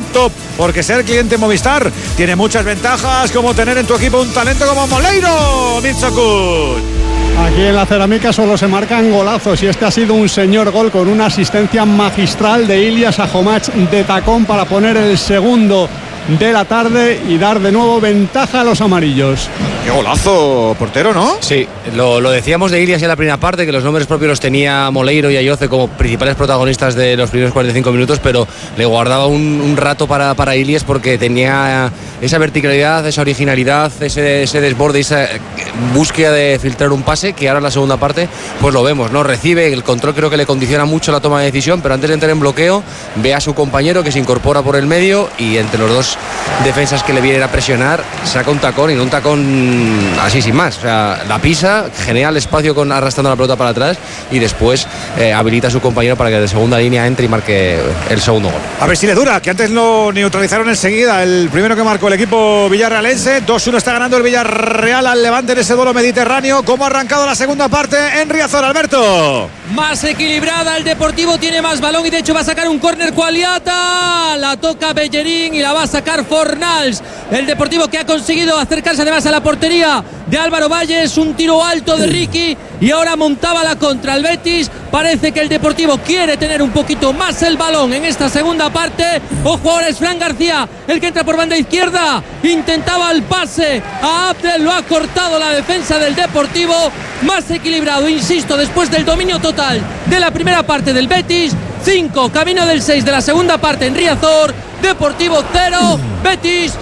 top, porque ser cliente Movistar tiene muchas ventajas, como tener en tu equipo un talento como Moleiro. Mitsokut. Aquí en la Cerámica solo se marcan golazos y este ha sido un señor gol con una asistencia magistral de Ilyas Ahomac de tacón para poner el segundo de la tarde y dar de nuevo ventaja a los amarillos. Qué golazo, portero, ¿no? Sí, lo decíamos de Ilyas en la primera parte, que los nombres propios los tenía Moleiro y Ayoce como principales protagonistas de los primeros 45 minutos, pero le guardaba un rato para Ilyas porque tenía esa verticalidad, esa originalidad, ese desborde, esa búsqueda de filtrar un pase, que ahora en la segunda parte pues lo vemos, ¿no? Recibe, el control creo que le condiciona mucho la toma de decisión, pero antes de entrar en bloqueo ve a su compañero que se incorpora por el medio y entre los dos defensas que le vienen a presionar saca un tacón, y no un tacón así sin más, o sea, la pisa, genera el espacio arrastrando la pelota para atrás y después habilita a su compañero para que de segunda línea entre y marque el segundo gol. A ver si le dura, que antes lo neutralizaron enseguida, el primero que marcó el equipo villarrealense. 2-1 está ganando el Villarreal al Levante en ese duelo mediterráneo. ¿Cómo ha arrancado la segunda parte en Riazor, Alberto? Más equilibrada, el Deportivo tiene más balón y de hecho va a sacar un córner Cualiata, la toca Bellerín y la va a sacar Fornals. El Deportivo que ha conseguido acercarse además a la portería de Álvaro Valles, un tiro alto de Ricky y ahora montaba la contra el Betis. Parece que el Deportivo quiere tener un poquito más el balón en esta segunda parte. Ojo, ahora es Fran García el que entra por banda izquierda, intentaba el pase a Abdel, lo ha cortado la defensa del Deportivo. Más equilibrado, insisto, después del dominio total de la primera parte del Betis. 5, camino del 6 de la segunda parte en Riazor. Deportivo 0, Betis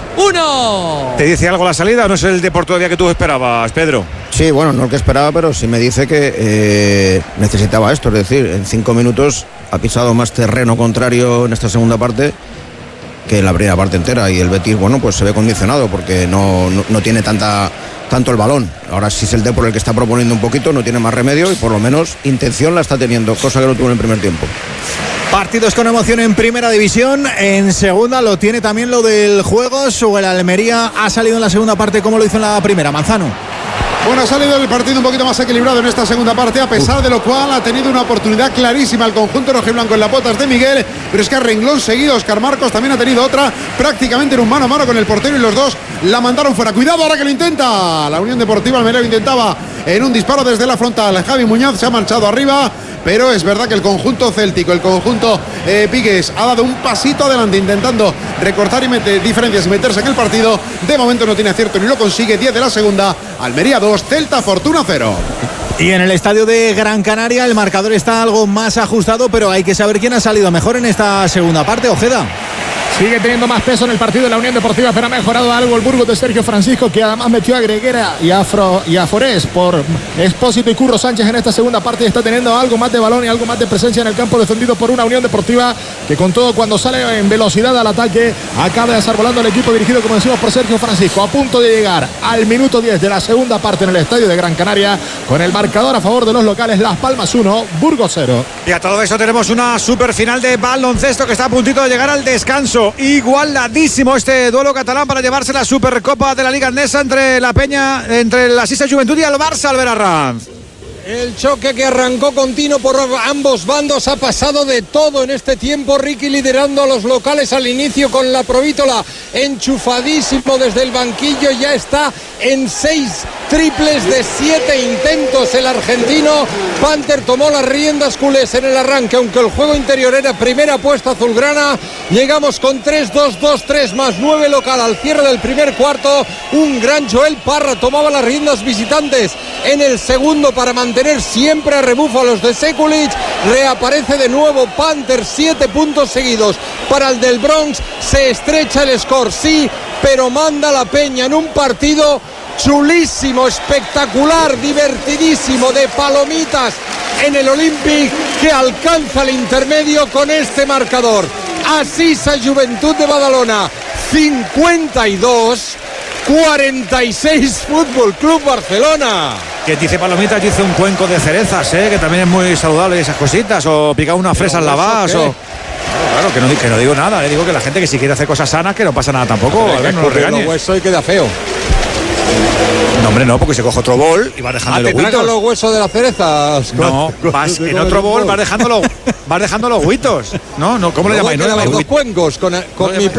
1. ¿Te dice algo la salida o no es el Deportivo que tú esperabas, Pedro? Sí, bueno, no el que esperaba, pero sí me dice que necesitaba esto. Es decir, en 5 minutos ha pisado más terreno contrario en esta segunda parte que en la primera parte entera. Y el Betis, bueno, pues se ve condicionado porque no tiene tanto el balón. Ahora sí es el Depor el que está proponiendo un poquito, no tiene más remedio y por lo menos intención la está teniendo, cosa que no tuvo en el primer tiempo. Partidos con emoción en primera división, en segunda lo tiene también lo del Juegos, o el Almería ha salido en la segunda parte como lo hizo en la primera. Manzano. Bueno, ha salido el partido un poquito más equilibrado en esta segunda parte, a pesar de lo cual ha tenido una oportunidad clarísima el conjunto rojiblanco en las botas de Miguel, pero es que a renglón seguido Óscar Marcos también ha tenido otra, prácticamente en un mano a mano con el portero y los dos la mandaron fuera. Cuidado ahora que lo intenta la Unión Deportiva Almería, lo intentaba en un disparo desde la frontal. Javi Muñoz se ha manchado arriba, pero es verdad que el conjunto céltico, el conjunto Pigues, ha dado un pasito adelante intentando recortar y meter diferencias y meterse en el partido. De momento no tiene acierto ni lo consigue. 10 de la segunda, Almería 2, Celta Fortuna 0. Y en el estadio de Gran Canaria el marcador está algo más ajustado, pero hay que saber quién ha salido mejor en esta segunda parte. Ojeda. Sigue teniendo más peso en el partido de la Unión Deportiva, pero ha mejorado algo el Burgos de Sergio Francisco, que además metió a Greguera y a Forés por Expósito y Curro Sánchez en esta segunda parte, y está teniendo algo más de balón y algo más de presencia en el campo, defendido por una Unión Deportiva que con todo, cuando sale en velocidad al ataque, acaba desarbolando el equipo dirigido, como decimos, por Sergio Francisco, a punto de llegar al minuto 10 de la segunda parte en el estadio de Gran Canaria, con el marcador a favor de los locales, Las Palmas 1, Burgos 0. Y a todo eso tenemos una super final de baloncesto que está a puntito de llegar al descanso. Igualadísimo este duelo catalán para llevarse la Supercopa de la Liga Andesa entre la Peña, entre la Sisa Juventud y el Barça, Albert Arranz. El choque que arrancó continuo por ambos bandos, ha pasado de todo en este tiempo. Ricky liderando a los locales al inicio con la Provítola, enchufadísimo desde el banquillo, ya está en 6 triples de 7 intentos el argentino. Panther tomó las riendas culés en el arranque, aunque el juego interior era primera apuesta azulgrana. Llegamos con 3-2-2-3 más 9 local al cierre del primer cuarto. Un gran Joel Parra tomaba las riendas visitantes en el segundo para mantener siempre a rebufo a los de Sekulic. Reaparece de nuevo Panther, 7 puntos seguidos para el del Bronx. Se estrecha el score, sí, pero manda la Peña en un partido chulísimo, espectacular, divertidísimo, de palomitas en el Olympic, que alcanza el intermedio con este marcador. Asisa Juventud de Badalona 52, 46 Fútbol Club Barcelona. Que dice palomitas, dice un cuenco de cerezas, que también es muy saludable esas cositas, o picar unas fresas lavadas, o... Claro, que no digo nada, le digo que la gente que si quiere hacer cosas sanas, que no pasa nada tampoco, a ver, no lo regañes. Los huesos y queda feo. No, hombre, no, porque se coge otro bol y va dejando los huitos. los huesos de las cerezas. No, vas en otro bol, vas dejando los huitos. No, ¿cómo le llamáis? Los cuencos con mi